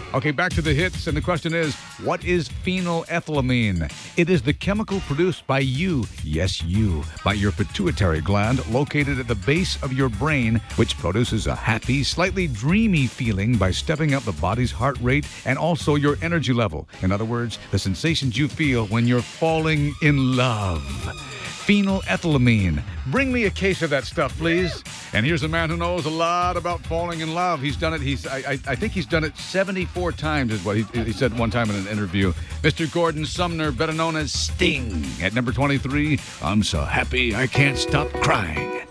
Okay, back to the hits, and the question is, what is phenylethylamine? It is the chemical produced by you, yes you, by your pituitary gland located at the base of your brain, which produces a happy, slightly dreamy feeling by stepping up the body's heart rate and also your energy level. In other words, the sensations you feel when you're falling in love. Phenylethylamine. Bring me a case of that stuff, please. And here's a man who knows a lot about falling in love. He's done it. I think he's done it 74 times, is what he said one time in an interview. Mr. Gordon Sumner, better known as Sting. At number 23, I'm so happy I can't stop crying.